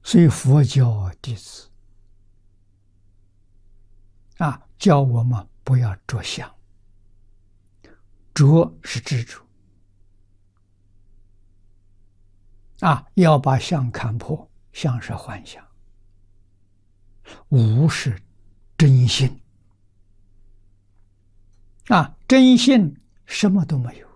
所以佛教弟子教我们不要着相，着是执着要把相看破，相是幻象，无是真心真心什么都没有。